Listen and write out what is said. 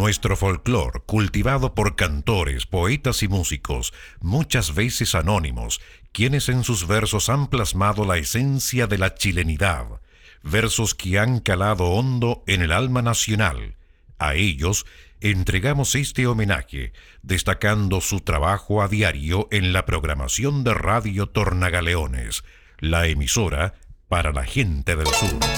Nuestro folclore, cultivado por cantores, poetas y músicos, muchas veces anónimos, quienes en sus versos han plasmado la esencia de la chilenidad, versos que han calado hondo en el alma nacional. A ellos entregamos este homenaje, destacando su trabajo a diario en la programación de Radio Tornagaleones, la emisora para la gente del sur.